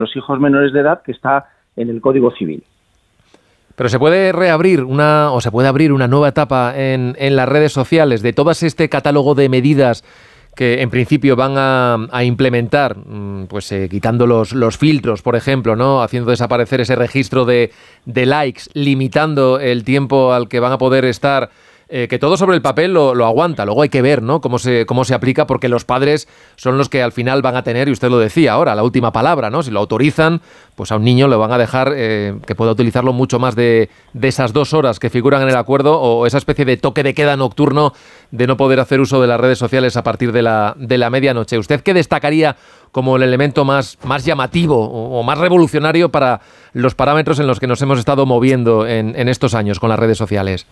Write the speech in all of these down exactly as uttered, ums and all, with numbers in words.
los hijos menores de edad que está en el Código Civil. Pero se puede reabrir una, o se puede abrir una nueva etapa en, en las redes sociales de todo este catálogo de medidas que en principio van a, a implementar, pues eh, quitando los, los filtros, por ejemplo, ¿no? Haciendo desaparecer ese registro de, de likes, limitando el tiempo al que van a poder estar, eh, que todo sobre el papel lo, lo aguanta. Luego hay que ver, ¿no?, cómo se, cómo se aplica, porque los padres son los que al final van a tener, y usted lo decía ahora, la última palabra, ¿no? Si lo autorizan, pues a un niño le van a dejar eh, que pueda utilizarlo mucho más de, de esas dos horas que figuran en el acuerdo, o esa especie de toque de queda nocturno de no poder hacer uso de las redes sociales a partir de la, de la medianoche. ¿Usted qué destacaría como el elemento más, más llamativo o, o más revolucionario para los parámetros en los que nos hemos estado moviendo en, en estos años con las redes sociales?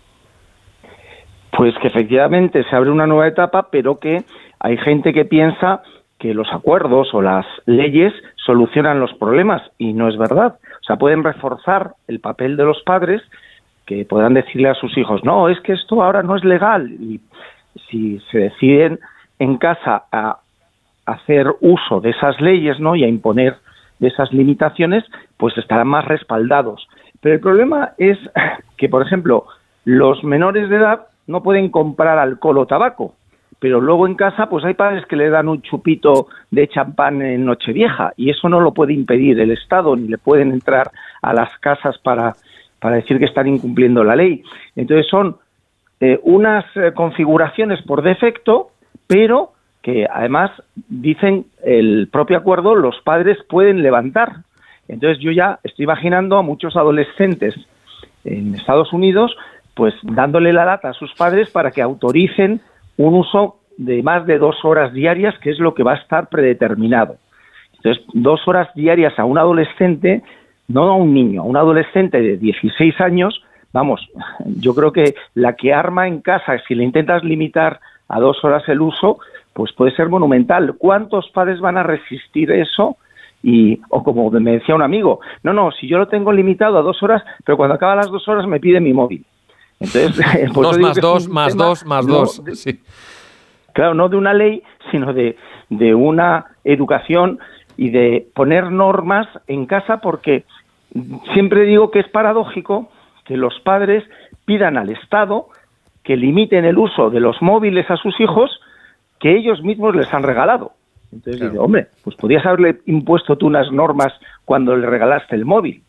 Pues que efectivamente se abre una nueva etapa, pero que hay gente que piensa que los acuerdos o las leyes solucionan los problemas, y no es verdad. O sea, pueden reforzar el papel de los padres, que puedan decirle a sus hijos, no, es que esto ahora no es legal, y si se deciden en casa a hacer uso de esas leyes, ¿no?, y a imponer de esas limitaciones, pues estarán más respaldados. Pero el problema es que, por ejemplo, los menores de edad no pueden comprar alcohol o tabaco, pero luego en casa pues hay padres que le dan un chupito de champán en Nochevieja, y eso no lo puede impedir el Estado, ni le pueden entrar a las casas para, para decir que están incumpliendo la ley. Entonces son eh, unas eh, configuraciones por defecto, pero que además, dicen el propio acuerdo, los padres pueden levantar. Entonces yo ya estoy imaginando a muchos adolescentes en Estados Unidos pues dándole la lata a sus padres para que autoricen un uso de más de dos horas diarias, que es lo que va a estar predeterminado. Entonces, dos horas diarias a un adolescente, no a un niño, a un adolescente de dieciséis años, vamos, yo creo que la que arma en casa, si le intentas limitar a dos horas el uso, pues puede ser monumental. ¿Cuántos padres van a resistir eso? Y, o como me decía un amigo, no, no, si yo lo tengo limitado a dos horas, pero cuando acaba las dos horas me pide mi móvil. Entonces, dos más dos, más dos, más dos. Sí. Claro, no de una ley, sino de, de una educación y de poner normas en casa, porque siempre digo que es paradójico que los padres pidan al Estado que limiten el uso de los móviles a sus hijos que ellos mismos les han regalado. Entonces, claro, dice, hombre, pues podías haberle impuesto tú unas normas cuando le regalaste el móvil.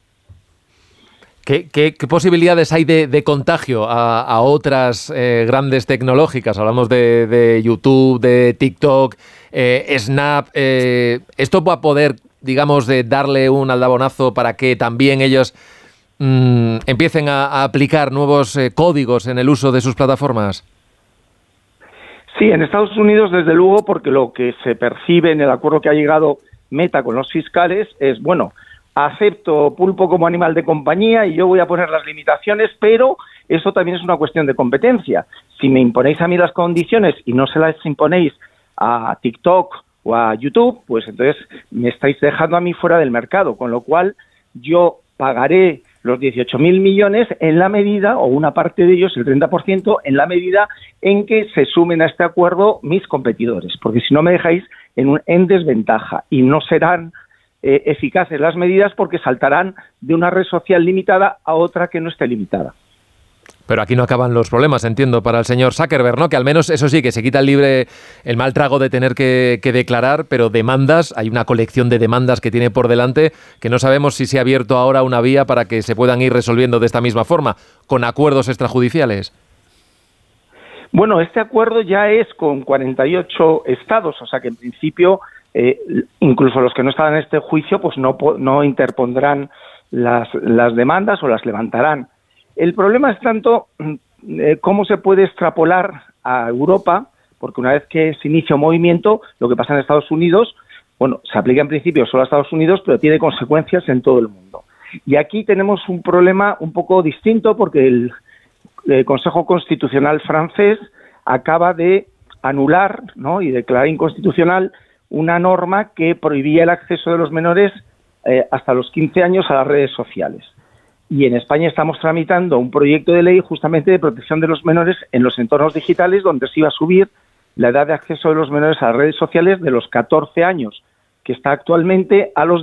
¿Qué, qué, qué posibilidades hay de, de contagio a, a otras eh, grandes tecnológicas? Hablamos de, de YouTube, de TikTok, eh, Snap. Eh, ¿Esto va a poder, digamos, de darle un aldabonazo para que también ellos mmm, empiecen a, a aplicar nuevos eh, códigos en el uso de sus plataformas? Sí, en Estados Unidos, desde luego, porque lo que se percibe en el acuerdo que ha llegado Meta con los fiscales es, bueno, acepto pulpo como animal de compañía y yo voy a poner las limitaciones, pero eso también es una cuestión de competencia. Si me imponéis a mí las condiciones y no se las imponéis a TikTok o a YouTube, pues entonces me estáis dejando a mí fuera del mercado, con lo cual yo pagaré los dieciocho mil millones en la medida, o una parte de ellos, el treinta por ciento, en la medida en que se sumen a este acuerdo mis competidores, porque si no me dejáis en, un, en desventaja, y no serán eh, eficaces las medidas porque saltarán de una red social limitada a otra que no esté limitada. Pero aquí no acaban los problemas, entiendo, para el señor Zuckerberg, ¿no? Que al menos, eso sí, que se quita el libre, el mal trago de tener que, que declarar, pero demandas, hay una colección de demandas que tiene por delante, que no sabemos si se ha abierto ahora una vía para que se puedan ir resolviendo de esta misma forma, con acuerdos extrajudiciales. Bueno, este acuerdo ya es con cuarenta y ocho estados, o sea que en principio, eh, incluso los que no estaban en este juicio, pues no, no interpondrán las, las demandas o las levantarán. El problema es tanto eh, cómo se puede extrapolar a Europa, porque una vez que se inicia un movimiento, lo que pasa en Estados Unidos, bueno, se aplica en principio solo a Estados Unidos, pero tiene consecuencias en todo el mundo. Y aquí tenemos un problema un poco distinto, porque el, el Consejo Constitucional francés acaba de anular, ¿no?, y declarar inconstitucional una norma que prohibía el acceso de los menores eh, hasta los quince años a las redes sociales. Y en España estamos tramitando un proyecto de ley justamente de protección de los menores en los entornos digitales, donde se iba a subir la edad de acceso de los menores a las redes sociales de los catorce años que está actualmente a los